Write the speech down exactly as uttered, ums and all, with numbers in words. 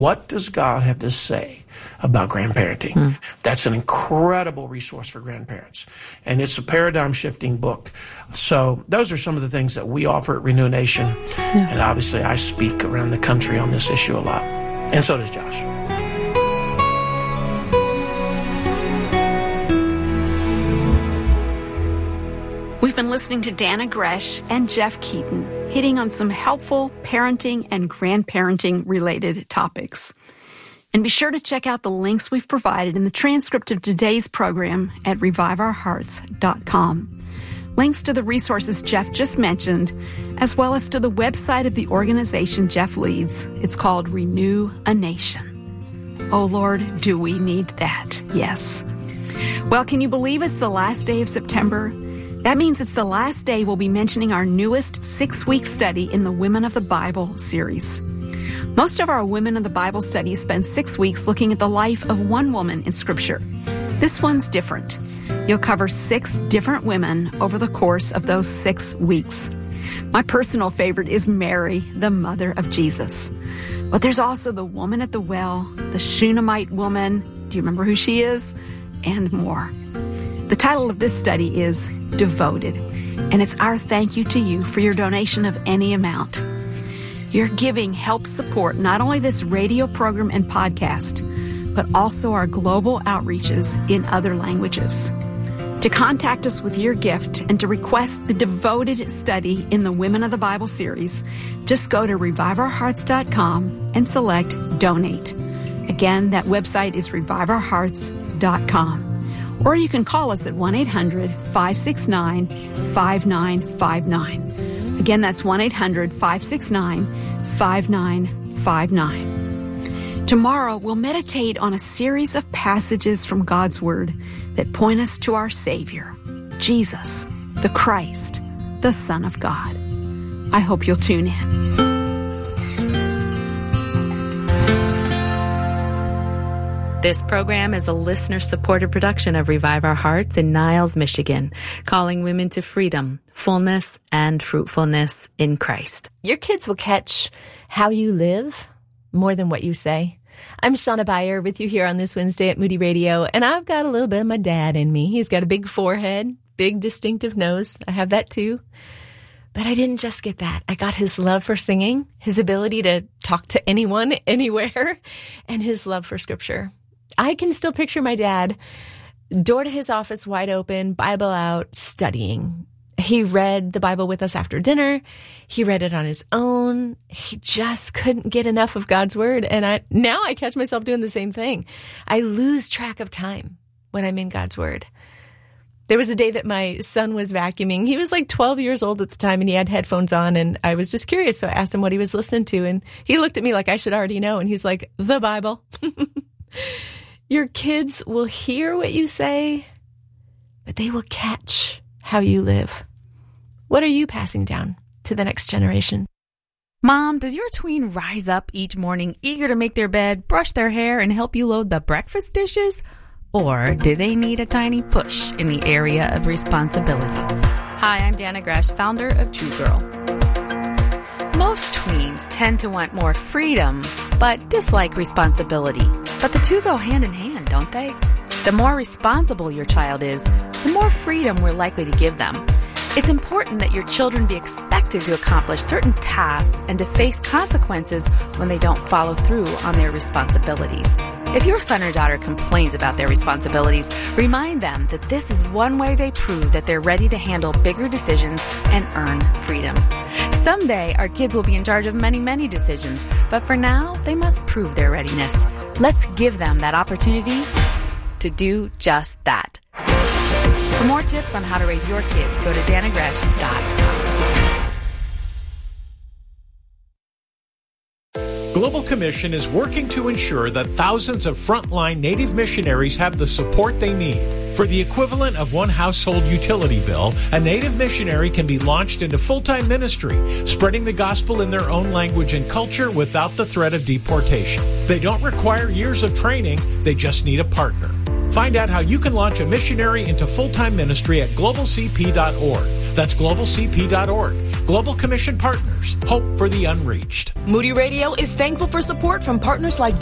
What does God have to say about grandparenting? Mm. That's an incredible resource for grandparents. And it's a paradigm-shifting book. So those are some of the things that we offer at Renew Nation. Yeah. And obviously, I speak around the country on this issue a lot. And so does Josh. We've been listening to Dannah Gresh and Jeff Keaton hitting on some helpful parenting and grandparenting related topics. And be sure to check out the links we've provided in the transcript of today's program at revive our hearts dot com. Links to the resources Jeff just mentioned, as well as to the website of the organization Jeff leads. It's called Renew a Nation. Oh Lord, do we need that? Yes. Well, can you believe it's the last day of September? That means it's the last day we'll be mentioning our newest six-week study in the Women of the Bible series. Most of our Women of the Bible studies spend six weeks looking at the life of one woman in Scripture. This one's different. You'll cover six different women over the course of those six weeks. My personal favorite is Mary, the mother of Jesus. But there's also the woman at the well, the Shunammite woman. Do you remember who she is? And more. The title of this study is Devoted, and it's our thank you to you for your donation of any amount. Your giving helps support not only this radio program and podcast, but also our global outreaches in other languages. To contact us with your gift and to request the Devoted study in the Women of the Bible series, just go to revive our hearts dot com and select Donate. Again, that website is revive our hearts dot com. Or you can call us at one eight hundred five six nine five nine five nine. Again, that's one eight hundred five six nine five nine five nine. Tomorrow, we'll meditate on a series of passages from God's Word that point us to our Savior, Jesus, the Christ, the Son of God. I hope you'll tune in. This program is a listener-supported production of Revive Our Hearts in Niles, Michigan, calling women to freedom, fullness, and fruitfulness in Christ. Your kids will catch how you live more than what you say. I'm Shauna Beyer with you here on this Wednesday at Moody Radio, and I've got a little bit of my dad in me. He's got a big forehead, big distinctive nose. I have that too. But I didn't just get that. I got his love for singing, his ability to talk to anyone, anywhere, and his love for Scripture. I can still picture my dad, door to his office wide open, Bible out, studying. He read the Bible with us after dinner. He read it on his own. He just couldn't get enough of God's Word. And I now I catch myself doing the same thing. I lose track of time when I'm in God's Word. There was a day that my son was vacuuming. He was like twelve years old at the time, and he had headphones on, and I was just curious. So I asked him what he was listening to, and he looked at me like I should already know. And he's like, the Bible. Your kids will hear what you say, but they will catch how you live. What are you passing down to the next generation? Mom, does your tween rise up each morning eager to make their bed, brush their hair, and help you load the breakfast dishes? Or do they need a tiny push in the area of responsibility? Hi, I'm Dannah Gresh, founder of True Girl. Most tweens tend to want more freedom, but dislike responsibility. But the two go hand in hand, don't they? The more responsible your child is, the more freedom we're likely to give them. It's important that your children be expected to accomplish certain tasks and to face consequences when they don't follow through on their responsibilities. If your son or daughter complains about their responsibilities, remind them that this is one way they prove that they're ready to handle bigger decisions and earn freedom. Someday, our kids will be in charge of many, many decisions, but for now, they must prove their readiness. Let's give them that opportunity to do just that. For more tips on how to raise your kids, go to dannah gresh dot com. Global Commission is working to ensure that thousands of frontline Native missionaries have the support they need. For the equivalent of one household utility bill, a Native missionary can be launched into full-time ministry, spreading the gospel in their own language and culture without the threat of deportation. They don't require years of training, they just need a partner. Find out how you can launch a missionary into full-time ministry at global c p dot org. That's global c p dot org. Global Commission Partners, hope for the unreached. Moody Radio is thankful for support from partners like